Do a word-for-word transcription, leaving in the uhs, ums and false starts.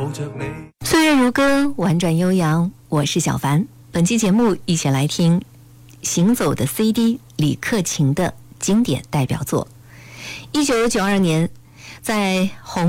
岁月如歌，婉转悠扬，我是小凡。本期节目一起来听行走的 C D 李克勤的经典代表作。一九九二年，在红